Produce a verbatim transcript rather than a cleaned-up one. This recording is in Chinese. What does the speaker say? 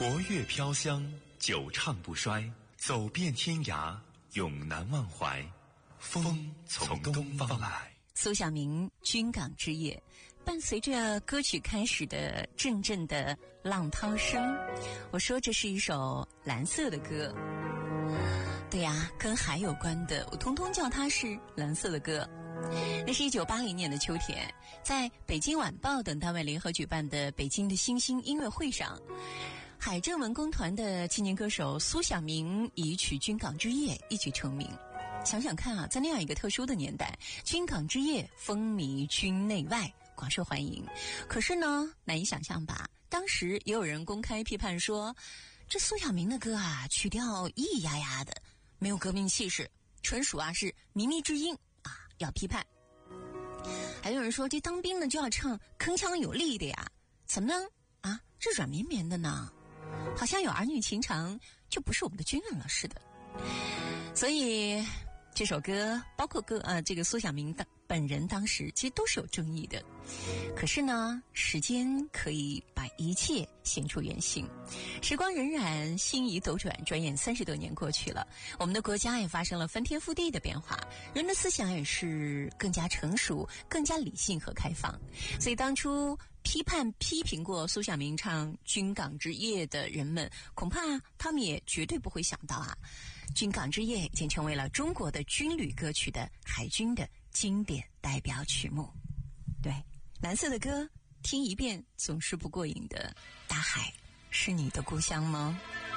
国乐飘香，久唱不衰，走遍天涯，永难忘怀。风从东方来。 苏小明《军港之夜》，伴随着歌曲开始的阵阵的浪涛声，我说这是一首蓝色的歌。对呀，跟海有关的，我通通叫它是蓝色的歌。那是一九八零年的秋天，在北京晚报等单位联合举办的北京的新兴音乐会上，海政文工团的青年歌手苏小明以曲《军港之夜》一举成名。想想看啊，在那样一个特殊的年代，《军港之夜》风靡军内外，广受欢迎。可是呢，难以想象吧，当时也有人公开批判说，这苏小明的歌啊，曲调咿咿呀呀的，没有革命气势，纯属啊是靡靡之音啊，要批判。还有人说，这当兵的就要唱铿锵有力的呀，怎么呢？啊，这软绵绵的呢，好像有儿女情长，就不是我们的军人了似的。所以这首歌，包括歌呃，这个苏小明的本人当时其实都是有争议的。可是呢，时间可以把一切现出原形。时光荏苒，心已斗转，转眼三十多年过去了，我们的国家也发生了翻天覆地的变化，人的思想也是更加成熟，更加理性和开放。所以当初批判批评过苏小明唱《军港之夜》的人们，恐怕他们也绝对不会想到啊，《军港之夜》已经成为了中国的军旅歌曲的海军的经典代表曲目。对，蓝色的歌听一遍总是不过瘾的。大海是你的故乡吗？